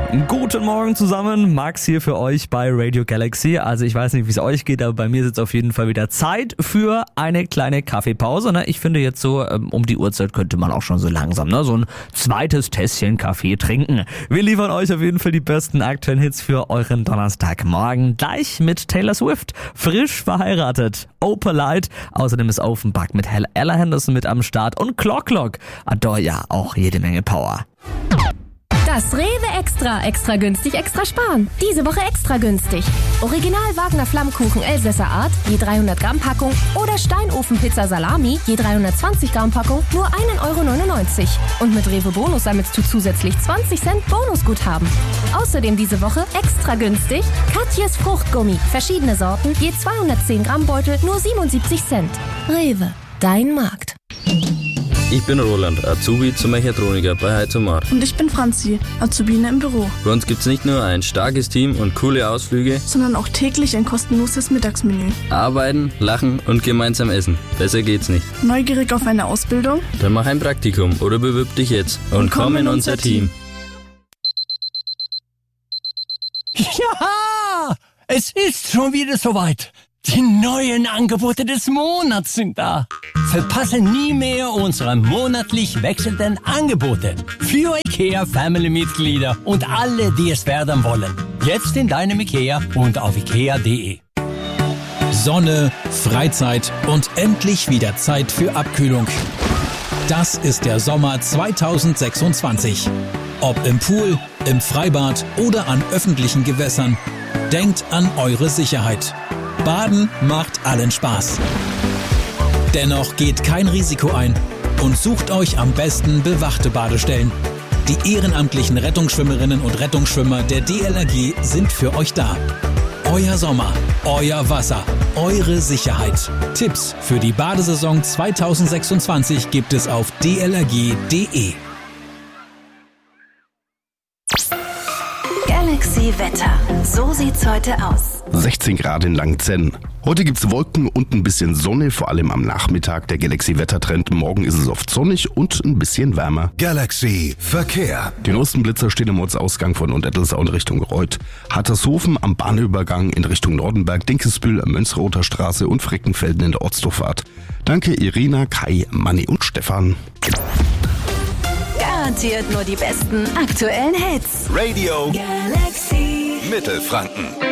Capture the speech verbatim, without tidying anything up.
Guten Morgen zusammen, Max hier für euch bei Radio Galaxy. Also ich weiß nicht, wie es euch geht, aber bei mir ist es auf jeden Fall wieder Zeit für eine kleine Kaffeepause. Ne? Ich finde jetzt so, um die Uhrzeit könnte man auch schon so langsam ne? so ein zweites Tässchen Kaffee trinken. Wir liefern euch auf jeden Fall die besten aktuellen Hits für euren Donnerstagmorgen. Gleich mit Taylor Swift, frisch verheiratet, Open Light. Außerdem ist Offenbach mit Ella Henderson mit am Start und Clock Clock. Adore ja auch jede Menge Power. Das Rewe Extra, extra günstig, extra sparen. Diese Woche extra günstig. Original Wagner Flammkuchen Elsässer Art, je dreihundert Gramm Packung oder Steinofenpizza Salami, je dreihundertzwanzig Gramm Packung, nur ein Euro neunundneunzig. Und mit Rewe Bonus sammelst du zusätzlich zwanzig Cent Bonusguthaben. Außerdem diese Woche extra günstig Katjes Fruchtgummi, verschiedene Sorten, je zweihundertzehn Gramm Beutel, nur siebenundsiebzig Cent. Rewe, dein Markt. Ich bin Roland, Azubi zum Mechatroniker bei Heizomar. Und ich bin Franzi, Azubine im Büro. Bei uns gibt's nicht nur ein starkes Team und coole Ausflüge, sondern auch täglich ein kostenloses Mittagsmenü. Arbeiten, lachen und gemeinsam essen. Besser geht's nicht. Neugierig auf eine Ausbildung? Dann mach ein Praktikum oder bewirb dich jetzt und, und komm in unser Team. Ja, es ist schon wieder soweit. Die neuen Angebote des Monats sind da. Verpasse nie mehr unsere monatlich wechselnden Angebote für IKEA Family-Mitglieder und alle, die es werden wollen. Jetzt in deinem IKEA und auf ikea punkt de. Sonne, Freizeit und endlich wieder Zeit für Abkühlung. Das ist der Sommer zweitausendsechsundzwanzig. Ob im Pool, im Freibad oder an öffentlichen Gewässern, denkt an eure Sicherheit. Baden macht allen Spaß. Dennoch geht kein Risiko ein und sucht euch am besten bewachte Badestellen. Die ehrenamtlichen Rettungsschwimmerinnen und Rettungsschwimmer der D L R G sind für euch da. Euer Sommer, euer Wasser, eure Sicherheit. Tipps für die Badesaison zweitausendsechsundzwanzig gibt es auf d l r g punkt de. Galaxy Wetter. So sieht's heute aus. sechzehn Grad in Langzenn. Heute gibt's Wolken und ein bisschen Sonne, vor allem am Nachmittag. Der Galaxy-Wettertrend. Morgen ist es oft sonnig und ein bisschen wärmer. Galaxy Verkehr. Die neuesten Blitzer stehen am Ortsausgang von Unterdelsau in Richtung Reuth. Hattershofen am Bahnübergang in Richtung Nordenberg, Dinkelsbühl, Mönchsroter Straße und Freckenfelden in der Ortsdurchfahrt. Danke Irina, Kai, Manni und Stefan. Garantiert nur die besten aktuellen Hits. Radio Galaxy Mittelfranken.